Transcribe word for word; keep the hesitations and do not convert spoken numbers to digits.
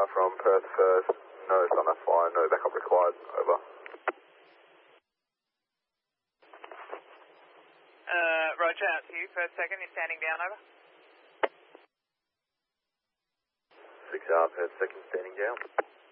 from Perth first. No Sun F I, no backup required. Over. Uh, Roger, out to you. First second, you're standing down, over. six R, Perth second, standing down.